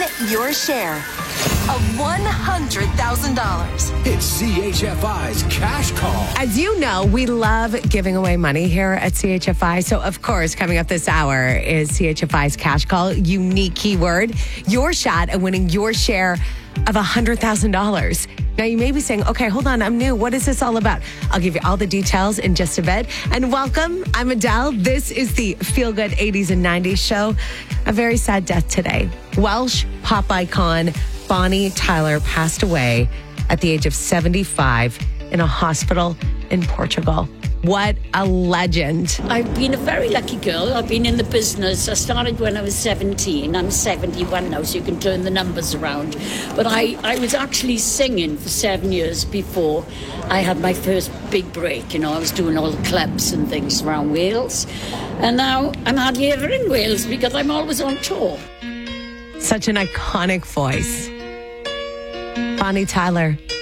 your share of $100,000. It's CHFI's Cash Call. As you know, we love giving away money here at CHFI. So, of course, coming up this hour is CHFI's Cash Call. Unique keyword. Your shot at winning your share of $100,000. Now, you may be saying, okay, hold on, I'm new. What is this all about? I'll give you all the details in just a bit. And welcome, I'm Adele. This is the Feel Good 80s and 90s show. A very sad death today. Welsh pop icon Bonnie Tyler passed away at the age of 75 in a hospital in Portugal. What a legend. I've been a very lucky girl. I've been in the business. I started when I was 17. I'm 71 now, so you can turn the numbers around. But I was actually singing for 7 years before I had my first big break. You know, I was doing all the clubs and things around Wales. And now I'm hardly ever in Wales because I'm always on tour. Such an iconic voice. Bonnie Tyler.